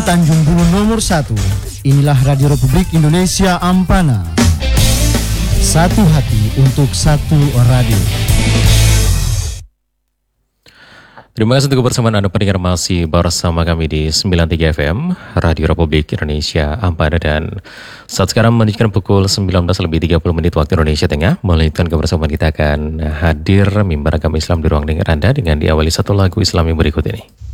Tanjung Bulu nomor 1. Inilah Radio Republik Indonesia Ampana. Satu hati untuk satu radio. Terima kasih untuk kebersamaan Anda pendengar, masih bersama kami di 93 FM Radio Republik Indonesia Ampana, dan saat sekarang menunjukkan pukul 19:30 waktu Indonesia Tengah. Melanjutkan kebersamaan kita akan hadir mimbar agama Islam di ruang dengar Anda dengan diawali satu lagu Islam yang berikut ini.